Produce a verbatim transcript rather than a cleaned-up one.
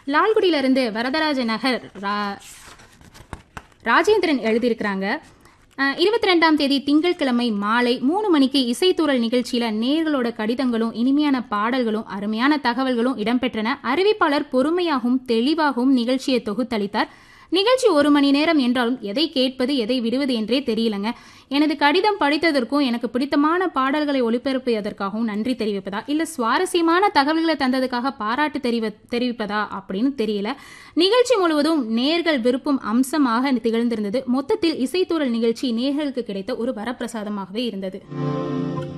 லால்குடியிலிருந்து வரதராஜ நகர் ரா ராஜேந்திரன் எழுதியிருக்கிறாங்க. இருபத்தி ரெண்டாம் தேதி திங்கட்கிழமை மாலை மூணு மணிக்கு இசைத்தூரல் நிகழ்ச்சியில நேர்களோட கடிதங்களும் இனிமையான பாடல்களும் அருமையான தகவல்களும் இடம்பெற்றன. அறிவிப்பாளர் பொறுமையாகவும் தெளிவாகவும் நிகழ்ச்சியை தொகுத்தளித்தார். நிகழ்ச்சி ஒரு மணி நேரம் என்றாலும் எதை கேட்பது எதை விடுவது என்றே தெரியலங்க. எனது கடிதம் படித்ததற்கும் எனக்கு பிடித்தமான பாடல்களை ஒளிபரப்பியதற்காகவும் நன்றி தெரிவிப்பதா இல்ல சுவாரஸ்யமான தகவல்களை தந்ததுக்காக பாராட்டு தெரிவி தெரிவிப்பதா அப்படின்னு தெரியல. நிகழ்ச்சி முழுவதும் நேர்கள் விருப்பும் அம்சமாக திகழ்ந்திருந்தது. மொத்தத்தில் இசைத்தூரல் நிகழ்ச்சி நேர்களுக்கு கிடைத்த ஒரு வரப்பிரசாதமாகவே இருந்தது.